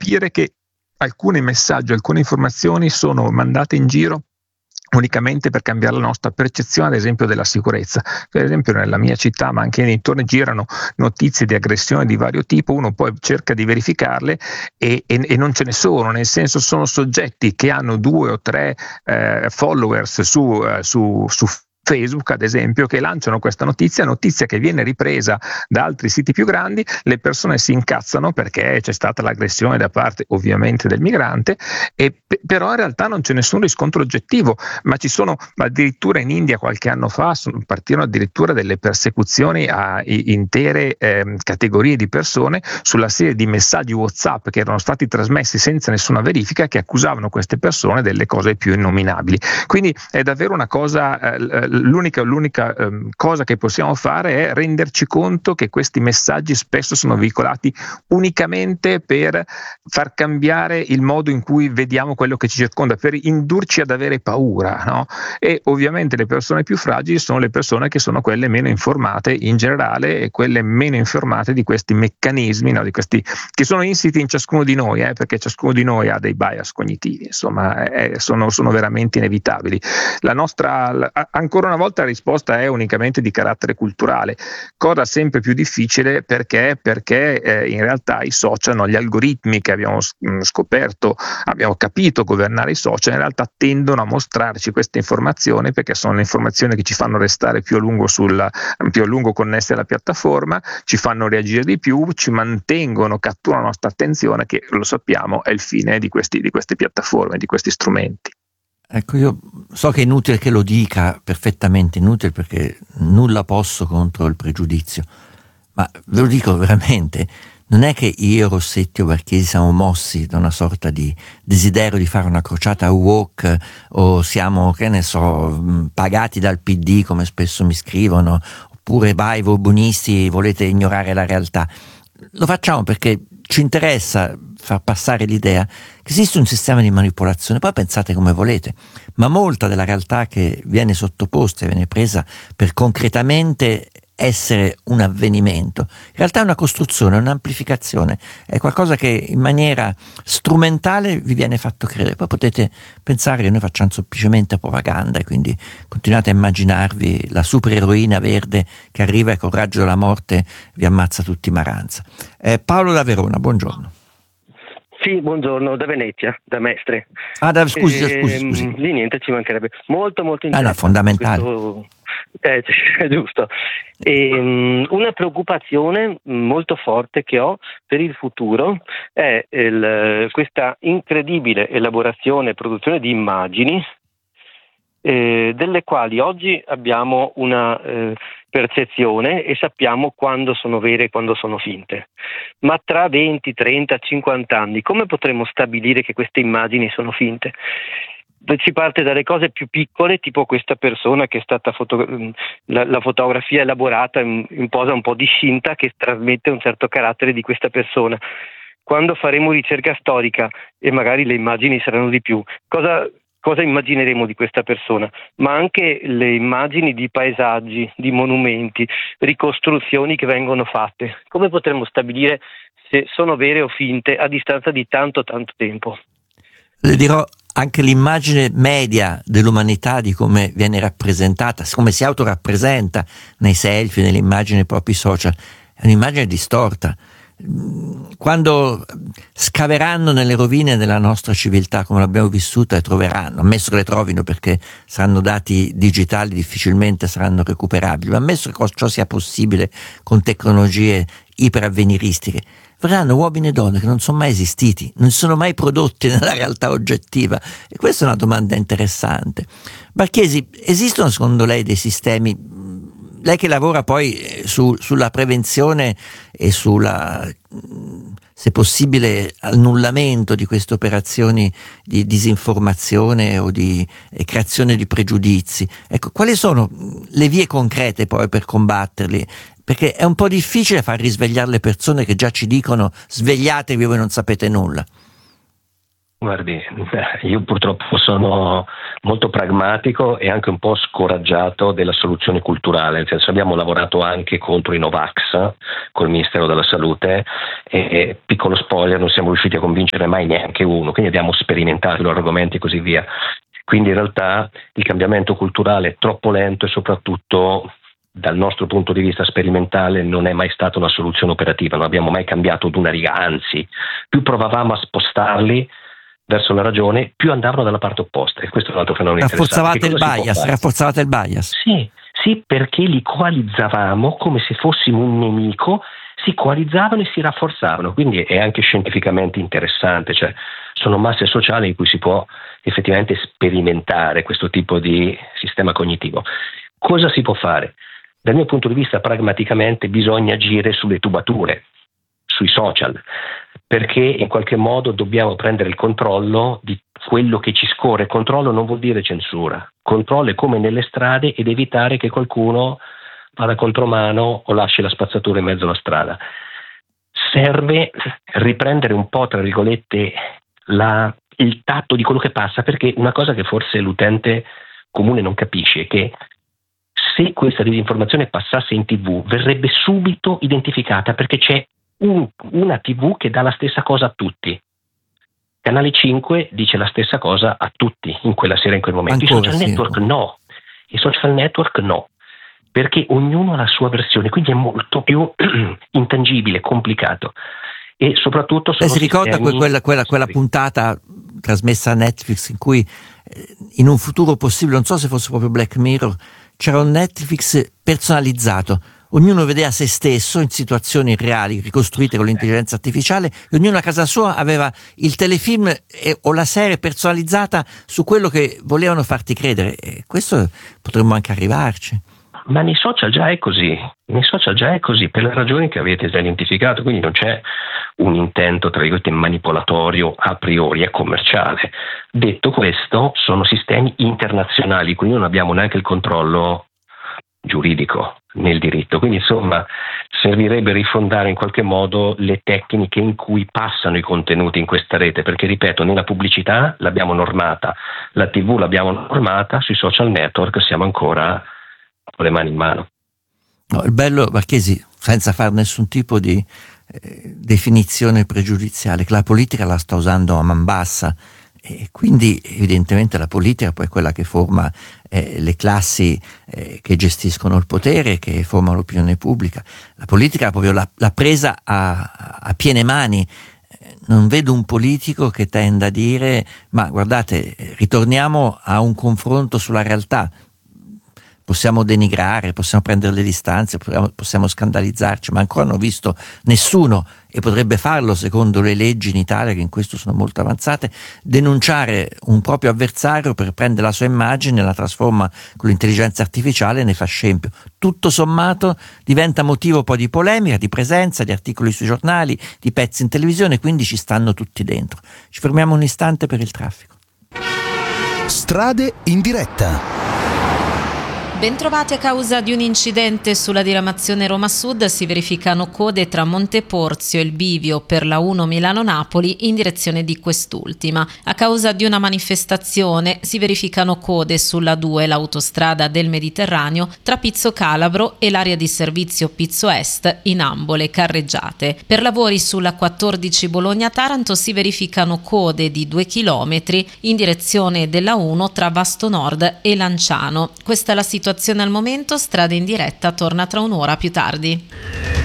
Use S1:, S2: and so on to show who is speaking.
S1: capire che alcuni messaggi, alcune informazioni sono mandate in giro unicamente per cambiare la nostra percezione, ad esempio, della sicurezza. Per esempio nella mia città, ma anche nei dintorni, girano notizie di aggressione di vario tipo, uno poi cerca di verificarle e non ce ne sono, nel senso sono soggetti che hanno 2 o 3 followers su Facebook, ad esempio, che lanciano questa notizia che viene ripresa da altri siti più grandi, le persone si incazzano perché c'è stata l'aggressione da parte ovviamente del migrante, però in realtà non c'è nessun riscontro oggettivo, ma ci sono addirittura in India qualche anno fa partirono addirittura delle persecuzioni a intere categorie di persone sulla serie di messaggi WhatsApp che erano stati trasmessi senza nessuna verifica, che accusavano queste persone delle cose più innominabili. Quindi è davvero una cosa, l'unica cosa che possiamo fare è renderci conto che questi messaggi spesso sono veicolati unicamente per far cambiare il modo in cui vediamo quello che ci circonda, per indurci ad avere paura, no? E ovviamente le persone più fragili sono le persone che sono quelle meno informate in generale, e quelle meno informate di questi meccanismi, no? Di questi che sono insiti in ciascuno di noi, perché ciascuno di noi ha dei bias cognitivi, insomma, sono veramente inevitabili. Ancora una volta la risposta è unicamente di carattere culturale, cosa sempre più difficile perché in realtà i social, no, gli algoritmi che abbiamo scoperto, abbiamo capito governare i social, in realtà tendono a mostrarci queste informazioni perché sono le informazioni che ci fanno restare più a lungo connessi alla piattaforma, ci fanno reagire di più, ci mantengono, catturano la nostra attenzione, che lo sappiamo è il fine di queste piattaforme, di questi strumenti.
S2: Ecco, io so che è inutile che lo dica, perfettamente inutile, perché nulla posso contro il pregiudizio, ma ve lo dico veramente, non è che io, Rossetti o Marchesi siamo mossi da una sorta di desiderio di fare una crociata woke, o siamo, che ne so, pagati dal PD, come spesso mi scrivono, oppure vai, voi buonisti, volete ignorare la realtà. Lo facciamo perché ci interessa far passare l'idea che esiste un sistema di manipolazione. Poi pensate come volete, ma molta della realtà che viene sottoposta e viene presa per concretamente essere un avvenimento, in realtà è una costruzione, un'amplificazione, è qualcosa che in maniera strumentale vi viene fatto credere. Poi potete pensare che noi facciamo semplicemente propaganda, e quindi continuate a immaginarvi la supereroina verde che arriva e col raggio della morte vi ammazza tutti Maranza. Paolo da Verona, buongiorno.
S3: Sì, buongiorno, da Venezia, da Mestre.
S2: Scusi.
S3: Lì niente, ci mancherebbe. Molto interessante.
S2: No, fondamentale.
S3: Giusto. Una preoccupazione molto forte che ho per il futuro è questa incredibile elaborazione e produzione di immagini delle quali oggi abbiamo una percezione e sappiamo quando sono vere e quando sono finte. Ma tra 20, 30, 50 anni come potremo stabilire che queste immagini sono finte? Si parte dalle cose più piccole, tipo questa persona che è stata la fotografia elaborata in posa un po' discinta, che trasmette un certo carattere di questa persona. Quando faremo ricerca storica e magari le immagini saranno di più, cosa immagineremo di questa persona? Ma anche le immagini di paesaggi, di monumenti, ricostruzioni che vengono fatte. Come potremo stabilire se sono vere o finte a distanza di tanto tempo?
S2: Le dirò anche l'immagine media dell'umanità, di come viene rappresentata, come si autorappresenta nei selfie, nelle immagini dei propri social, è un'immagine distorta. Quando scaveranno nelle rovine della nostra civiltà come l'abbiamo vissuta, le troveranno, ammesso che le trovino, perché saranno dati digitali, difficilmente saranno recuperabili, ma ammesso che ciò sia possibile con tecnologie iperavveniristiche, verranno uomini e donne che non sono mai esistiti, non sono mai prodotti nella realtà oggettiva. E questa è una domanda interessante. Marchesi, esistono secondo lei dei sistemi, lei che lavora poi sulla prevenzione e sulla, se possibile, annullamento di queste operazioni di disinformazione o di creazione di pregiudizi, ecco, quali sono le vie concrete poi per combatterli? Perché è un po' difficile far risvegliare le persone che già ci dicono svegliatevi, voi non sapete nulla.
S4: Guardi, io purtroppo sono molto pragmatico e anche un po' scoraggiato della soluzione culturale, nel senso abbiamo lavorato anche contro i Novax col Ministero della Salute e piccolo spoiler, non siamo riusciti a convincere mai neanche uno, quindi abbiamo sperimentato i loro argomenti e così via. Quindi in realtà il cambiamento culturale è troppo lento e soprattutto dal nostro punto di vista sperimentale non è mai stata una soluzione operativa, non abbiamo mai cambiato d'una riga, anzi più provavamo a spostarli verso la ragione, più andavano dalla parte opposta, e questo è un altro fenomeno
S2: Rafforzavate il bias.
S4: Sì, perché li coalizzavamo come se fossimo un nemico, si coalizzavano e si rafforzavano, quindi è anche scientificamente interessante, cioè sono masse sociali in cui si può effettivamente sperimentare questo tipo di sistema cognitivo. Cosa si può fare? Dal mio punto di vista, pragmaticamente, bisogna agire sulle tubature, sui social, perché in qualche modo dobbiamo prendere il controllo di quello che ci scorre. Controllo non vuol dire censura, controllo è come nelle strade ed evitare che qualcuno vada contromano o lasci la spazzatura in mezzo alla strada. Serve riprendere un po', tra virgolette, il tatto di quello che passa, perché una cosa che forse l'utente comune non capisce è che se questa disinformazione passasse in TV verrebbe subito identificata, perché c'è una TV che dà la stessa cosa a tutti. Canale 5 dice la stessa cosa a tutti in quella sera, in quel momento.
S2: Ancora,
S4: I social network no. I social network no, perché ognuno ha la sua versione, quindi è molto più intangibile, complicato. E soprattutto
S2: si ricorda quella puntata trasmessa a Netflix in cui in un futuro possibile, non so se fosse proprio Black Mirror, c'era un Netflix personalizzato. Ognuno vedeva se stesso in situazioni reali ricostruite con l'intelligenza artificiale e ognuno a casa sua aveva il telefilm o la serie personalizzata su quello che volevano farti credere. E questo potremmo anche arrivarci.
S4: Ma nei social già è così, per le ragioni che avete già identificato, quindi non c'è un intento, tra virgolette, manipolatorio a priori, è commerciale. Detto questo, sono sistemi internazionali, quindi non abbiamo neanche il controllo giuridico nel diritto, quindi insomma servirebbe rifondare in qualche modo le tecniche in cui passano i contenuti in questa rete, perché ripeto, nella pubblicità l'abbiamo normata, la TV l'abbiamo normata, sui social network siamo ancora con le mani in mano.
S2: No, il bello, Marchesi, senza fare nessun tipo di definizione pregiudiziale, che la politica la sta usando a man bassa e quindi evidentemente la politica poi è quella che forma le classi che gestiscono il potere, che formano l'opinione pubblica. La politica proprio l'ha presa a piene mani. Non vedo un politico che tenda a dire ma guardate, ritorniamo a un confronto sulla realtà. Possiamo denigrare, possiamo prendere le distanze, possiamo scandalizzarci, ma ancora non ho visto nessuno, e potrebbe farlo secondo le leggi in Italia, che in questo sono molto avanzate, denunciare un proprio avversario per prendere la sua immagine, la trasforma con l'intelligenza artificiale e ne fa scempio. Tutto sommato diventa motivo poi di polemica, di presenza, di articoli sui giornali, di pezzi in televisione, quindi ci stanno tutti dentro. Ci fermiamo un istante per il traffico.
S5: Strade in diretta.
S6: Bentrovati. A causa di un incidente sulla diramazione Roma Sud si verificano code tra Monteporzio e il bivio per la 1 Milano-Napoli in direzione di quest'ultima. A causa di una manifestazione si verificano code sulla 2, l'autostrada del Mediterraneo, tra Pizzo Calabro e l'area di servizio Pizzo Est in ambo le carreggiate. Per lavori sulla 14 Bologna-Taranto si verificano code di 2 chilometri in direzione della 1 tra Vasto Nord e Lanciano. Questa è la situazione al momento. Strade in diretta torna tra un'ora più tardi.